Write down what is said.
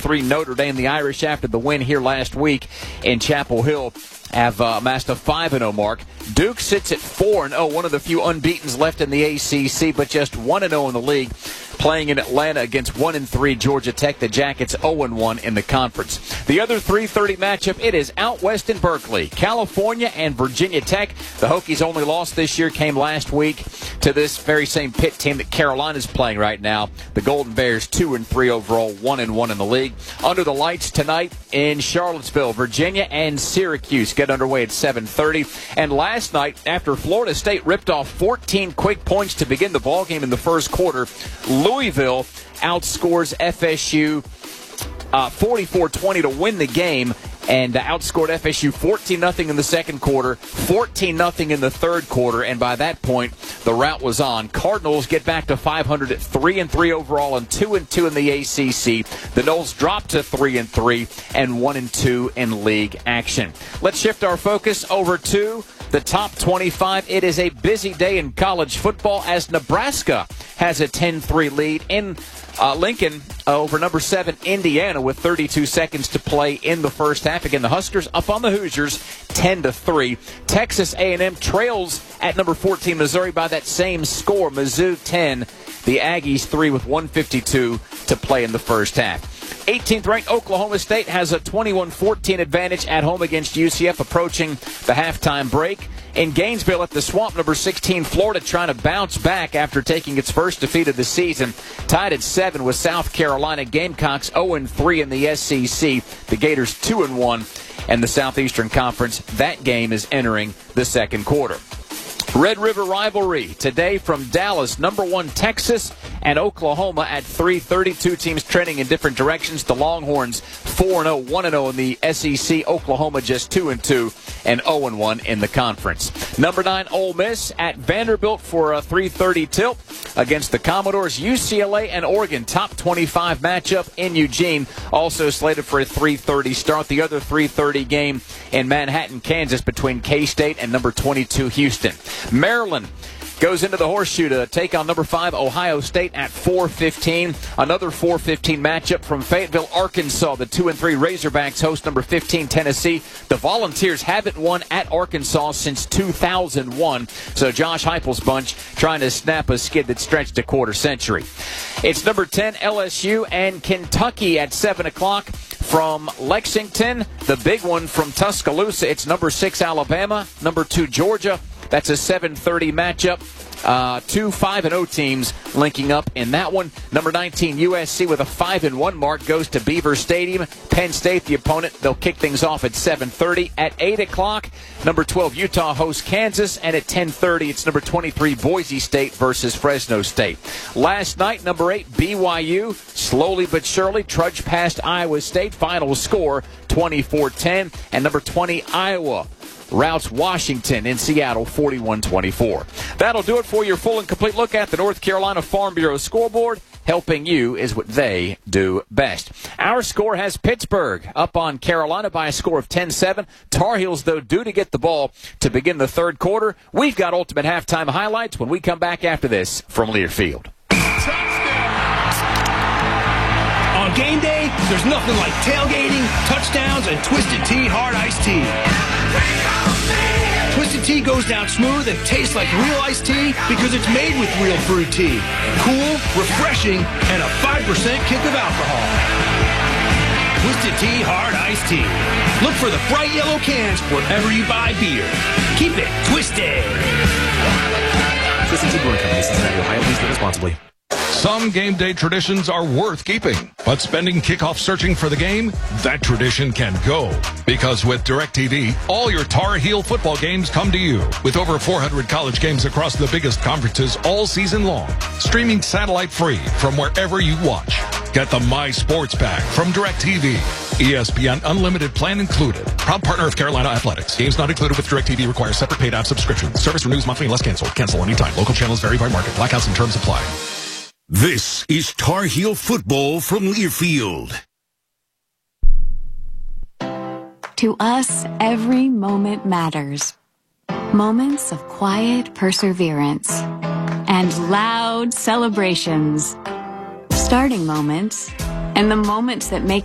3 Notre Dame. The Irish, after the win here last week in Chapel Hill, have amassed a 5-0 mark. Duke sits at 4-0, one of the few unbeatens left in the ACC, but just 1-0 in the league, playing in Atlanta against 1-3 Georgia Tech. The Jackets 0-1 in the conference. The other 3:30 matchup, it is out west in Berkeley, California and Virginia Tech. The Hokies' only loss this year came last week to this very same Pitt team that Carolina's playing right now. The Golden Bears 2-3 overall, 1-1 in the league. Under the lights tonight in Charlottesville, Virginia and Syracuse get underway at 7:30. And last night, after Florida State ripped off 14 quick points to begin the ballgame in the first quarter, Louisville outscores FSU 44-20 to win the game, and outscored FSU 14-0 in the second quarter, 14-0 in the third quarter, and by that point, the rout was on. Cardinals get back to 500 at 3-3 overall and 2-2 in the ACC. The Noles drop to 3-3 and 1-2 in league action. Let's shift our focus over to the top 25. It is a busy day in college football as Nebraska has a 10-3 lead in Lincoln over number 7 Indiana with 32 seconds to play in the first half. Again, the Huskers up on the Hoosiers 10-3. Texas A&M trails at number 14 Missouri by that same score. Mizzou 10, the Aggies 3 with 1:52 to play in the first half. 18th ranked Oklahoma State has a 21-14 advantage at home against UCF approaching the halftime break. In Gainesville at the Swamp, number 16 Florida trying to bounce back after taking its first defeat of the season. Tied at 7 with South Carolina. Gamecocks 0-3 in the SEC. The Gators 2-1 in the Southeastern Conference. That game is entering the second quarter. Red River rivalry today from Dallas, number 1 Texas and Oklahoma at 3:30. Two teams trending in different directions. The Longhorns 4-0, 1-0 in the SEC. Oklahoma just 2-2 and 0-1 in the conference. Number 9 Ole Miss at Vanderbilt for a 3:30 tilt against the Commodores. UCLA and Oregon, top 25 matchup in Eugene, also slated for a 3:30 start. The other 3:30 game in Manhattan, Kansas, between K-State and number 22 Houston. Maryland goes into the Horseshoe to take on number 5 Ohio State at 4:15. Another 4:15 matchup from Fayetteville, Arkansas. The 2-3 Razorbacks host number 15 Tennessee. The Volunteers haven't won at Arkansas since 2001. So Josh Heupel's bunch trying to snap a skid that stretched a quarter century. It's number 10 LSU and Kentucky at 7 o'clock. From Lexington, the big one from Tuscaloosa, it's number 6 Alabama, number 2 Georgia. That's a 7:30 matchup. Two 5-0 teams linking up in that one. Number 19 USC with a 5-1 mark goes to Beaver Stadium. Penn State, the opponent. They'll kick things off at 7:30. At 8 o'clock, number 12 Utah hosts Kansas. And at 10:30, it's number 23 Boise State versus Fresno State. Last night, number 8 BYU slowly but surely trudged past Iowa State. Final score 24-10. And number 20 Iowa routs Washington in Seattle 41-24. That'll do it for your full and complete look at the North Carolina Farm Bureau scoreboard. Helping you is what they do best. Our score has Pittsburgh up on Carolina by a score of 10-7. Tar Heels, though, due to get the ball to begin the third quarter. We've got Ultimate Halftime Highlights when we come back after this from Learfield. On game day, there's nothing like tailgating, touchdowns, and Twisted Tea Hard Iced Tea. Twisted Tea goes down smooth and tastes like real iced tea because it's made with real fruit tea. Cool, refreshing, and a 5% kick of alcohol. Twisted Tea Hard Iced Tea. Look for the bright yellow cans wherever you buy beer. Keep it twisted. Twisted Tea Brewing Company, Cincinnati, Ohio. Please drink responsibly. Some game day traditions are worth keeping, but spending kickoff searching for the game, that tradition can go. Because with DirecTV, all your Tar Heel football games come to you. With over 400 college games across the biggest conferences all season long. Streaming satellite free from wherever you watch. Get the My Sports Pack from DirecTV. ESPN Unlimited plan included. Proud partner of Carolina Athletics. Games not included with DirecTV require separate paid app subscription. Service renews monthly unless canceled. Cancel anytime. Local channels vary by market. Blackouts and terms apply. This is Tar Heel football from Learfield. To us, every moment matters. Moments of quiet perseverance and loud celebrations. Starting moments and the moments that make